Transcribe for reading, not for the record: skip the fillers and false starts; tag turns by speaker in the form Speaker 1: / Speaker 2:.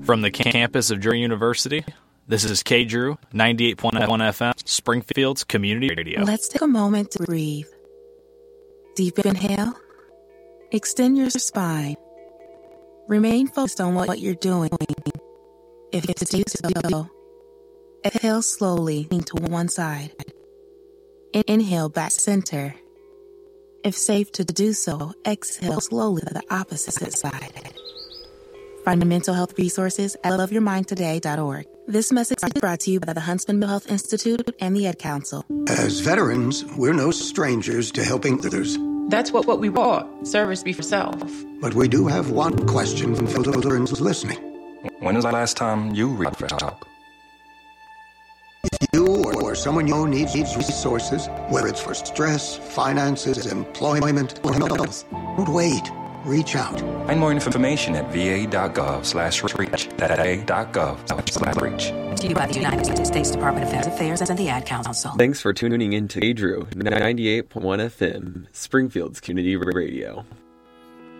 Speaker 1: From the campus of Drury University, this is K-Drew, 98.1 FM, Springfield's Community Radio.
Speaker 2: Let's take a moment to breathe. Deep inhale. Extend your spine. Remain focused on what you're doing. If it's do so, exhale slowly to one side. Inhale back center. If safe to do so, exhale slowly to the opposite side. Find mental health resources at loveyourmindtoday.org. This message is brought to you by the Huntsman Mental Health Institute and the Ad Council.
Speaker 3: As veterans, we're no strangers to helping others.
Speaker 4: That's what we want. Service be for self.
Speaker 3: But we do have one question from veterans listening.
Speaker 5: When was the last time you reached for help?
Speaker 3: If you or someone you know needs resources, whether it's for stress, finances, employment, or health, don't wait. Reach out.
Speaker 5: Find more information at va.gov/reach. That's va.gov/reach.
Speaker 6: To you by the United States Department of Affairs and the Ad Council.
Speaker 7: Thanks for tuning in to K-Drew, 98.1 FM, Springfield's Community Radio.